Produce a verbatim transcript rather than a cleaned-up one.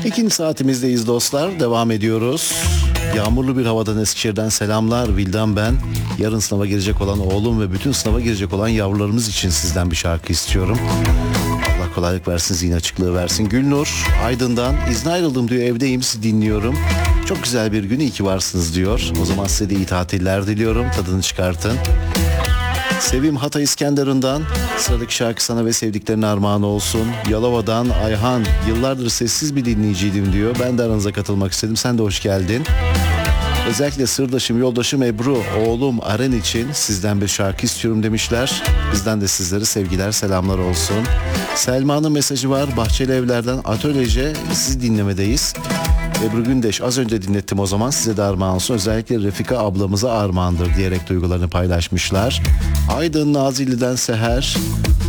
İkinci saatimizdeyiz dostlar. Devam ediyoruz. Yağmurlu bir havadan Eskişehir'den selamlar. Vildan ben. Yarın sınava girecek olan oğlum ve bütün sınava girecek olan yavrularımız için sizden bir şarkı istiyorum. Allah kolaylık versin, zihin açıklığı versin. Gülnur Aydın'dan izne ayrıldım diyor, evdeyim, sizi dinliyorum. Çok güzel bir gün, iyi ki varsınız diyor. O zaman size de iyi tatiller diliyorum. Tadını çıkartın. Sevim Hatay İskenderun'dan sıradaki şarkı sana ve sevdiklerine armağan olsun. Yalova'dan Ayhan, yıllardır sessiz bir dinleyiciydim diyor. Ben de aranıza katılmak istedim. Sen de hoş geldin. Özellikle sırdaşım, yoldaşım Ebru, oğlum Aren için sizden bir şarkı istiyorum demişler. Bizden de sizlere sevgiler, selamlar olsun. Selma'nın mesajı var. Bahçeli Evler'den Atölyece sizi dinlemedeyiz. Ebru Gündeş, az önce dinlettim, o zaman size de armağan olsun. Özellikle Refika ablamıza armağandır diyerek duygularını paylaşmışlar. Aydın Nazilli'den Seher,